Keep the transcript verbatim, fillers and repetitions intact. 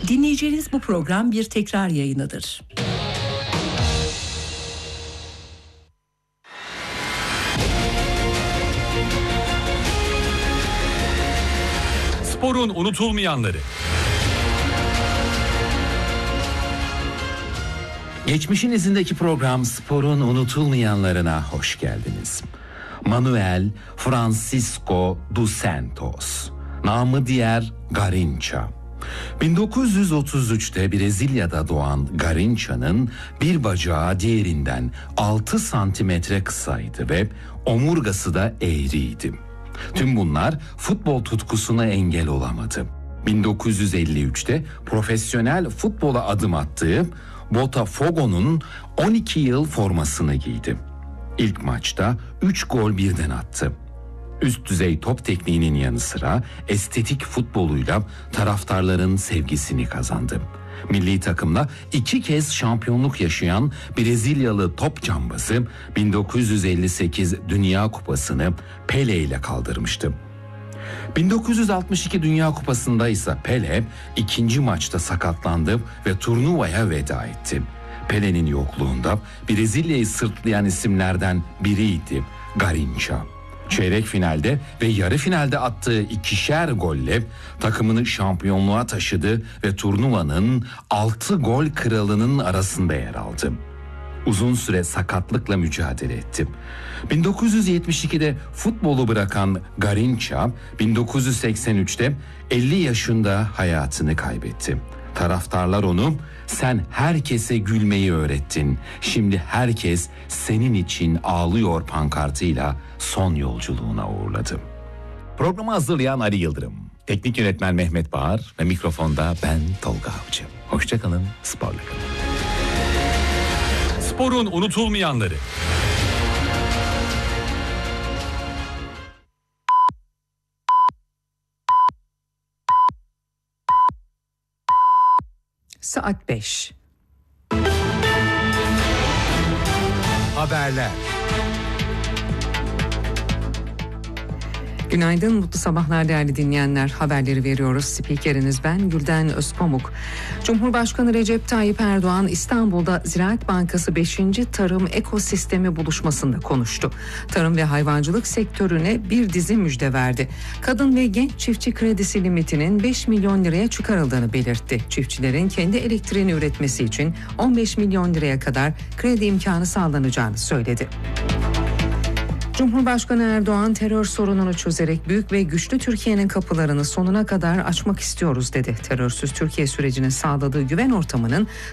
Dinleyeceğiniz bu program bir tekrar yayınıdır. Sporun unutulmayanları. Geçmişin izindeki program Sporun unutulmayanlarına hoş geldiniz. Manuel Francisco dos Santos, namı diğer Garrincha. bin dokuz yüz otuz üçte Brezilya'da doğan Garrincha'nın bir bacağı diğerinden altı santimetre kısaydı ve omurgası da eğriydi. Tüm bunlar futbol tutkusuna engel olamadı. bin dokuz yüz elli üçte profesyonel futbola adım attığı Botafogo'nun on iki yıl formasını giydi. İlk maçta üç gol birden attı. Üst düzey top tekniğinin yanı sıra estetik futboluyla taraftarların sevgisini kazandı. Milli takımla iki kez şampiyonluk yaşayan Brezilyalı top cambazı bin dokuz yüz elli sekiz Dünya Kupası'nı Pele ile kaldırmıştı. bin dokuz yüz altmış iki Dünya Kupası'nda ise Pele ikinci maçta sakatlandı ve turnuvaya veda etti. Pele'nin yokluğunda Brezilya'yı sırtlayan isimlerden biriydi Garrincha. Çeyrek finalde ve yarı finalde attığı ikişer golle takımını şampiyonluğa taşıdı ve turnuvanın altı gol kralının arasında yer aldı. Uzun süre sakatlıkla mücadele etti. bin dokuz yüz yetmiş ikide futbolu bırakan Garrincha bin dokuz yüz seksen üçte elli yaşında hayatını kaybetti. Taraftarlar onu "Sen herkese gülmeyi öğrettin. Şimdi herkes senin için ağlıyor" pankartıyla son yolculuğuna uğurladı. Programı hazırlayan Ali Yıldırım, teknik yönetmen Mehmet Bağır ve mikrofonda ben Tolga Avcı. Hoşçakalın, sporla kalın. Sporun unutulmayanları. Saat beş. Haberler. Günaydın, mutlu sabahlar değerli dinleyenler. Haberleri veriyoruz. Spikeriniz ben Gülden Özpamuk. Cumhurbaşkanı Recep Tayyip Erdoğan İstanbul'da Ziraat Bankası beşinci Tarım Ekosistemi buluşmasında konuştu. Tarım ve hayvancılık sektörüne bir dizi müjde verdi. Kadın ve genç çiftçi kredisi limitinin beş milyon liraya çıkarıldığını belirtti. Çiftçilerin kendi elektriğini üretmesi için on beş milyon liraya kadar kredi imkanı sağlanacağını söyledi. Cumhurbaşkanı Erdoğan terör sorununu çözerek büyük ve güçlü Türkiye'nin kapılarını sonuna kadar açmak istiyoruz dedi. Terörsüz Türkiye sürecine sağladığı güven ortamının